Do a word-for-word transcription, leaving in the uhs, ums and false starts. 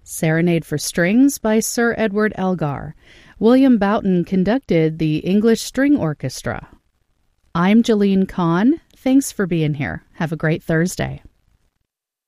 Serenade for Strings by Sir Edward Elgar. William Boughton conducted the English String Orchestra. I'm Jalene Kahn. Thanks for being here. Have a great Thursday.